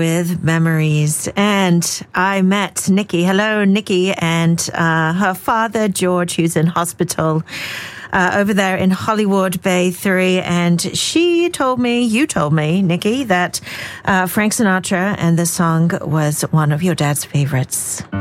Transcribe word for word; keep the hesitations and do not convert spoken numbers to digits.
with Memories. And I met Nikki. Hello, Nikki, and uh, her father, George, who's in hospital uh, over there in Hollywood Bay three. And she told me, you told me, Nikki, that uh, Frank Sinatra and this song was one of your dad's favorites.